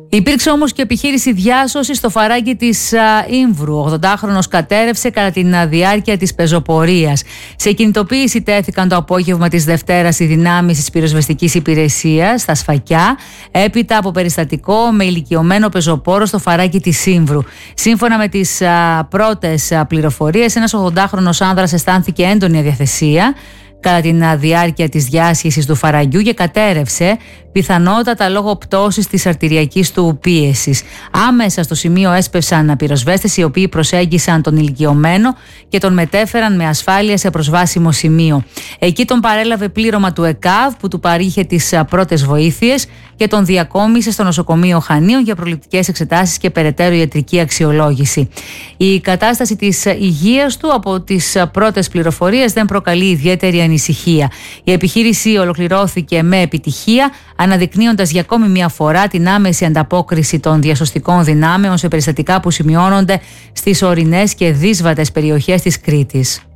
Υπήρξε όμως και επιχείρηση διάσωσης στο φαράγγι της Ήμβρου. Ο 80χρονος κατέρευσε κατά τη διάρκεια της πεζοπορίας. Σε κινητοποίηση τέθηκαν το απόγευμα της Δευτέρας οι δυνάμεις της πυροσβεστικής υπηρεσίας στα Σφακιά, έπειτα από περιστατικό με ηλικιωμένο πεζοπόρο στο φαράγγι της Ήμβρου. Σύμφωνα με τις πρώτες πληροφορίες, ένας 80χρονος άνδρας αισθάνθηκε έντονη αδιαθεσία κατά τη διάρκεια της διάσχεσης του φαραγγιού και κατέρευσε, πιθανότατα λόγω πτώσης της αρτηριακής του πίεσης. Άμεσα στο σημείο έσπευσαν πυροσβέστες οι οποίοι προσέγγισαν τον ηλικιωμένο και τον μετέφεραν με ασφάλεια σε προσβάσιμο σημείο. Εκεί τον παρέλαβε πλήρωμα του ΕΚΑΒ που του παρήχε τις πρώτες βοήθειες και τον διακόμισε στο νοσοκομείο Χανίων για προληπτικές εξετάσεις και περαιτέρω ιατρική αξιολόγηση. Η κατάσταση της υγείας του από τις πρώτες πληροφορίες δεν προκαλεί ιδιαίτερη ανησυχία. Η επιχείρηση ολοκληρώθηκε με επιτυχία, αναδεικνύοντας για ακόμη μια φορά την άμεση ανταπόκριση των διασωστικών δυνάμεων σε περιστατικά που σημειώνονται στις ορεινές και δύσβατες περιοχές της Κρήτης.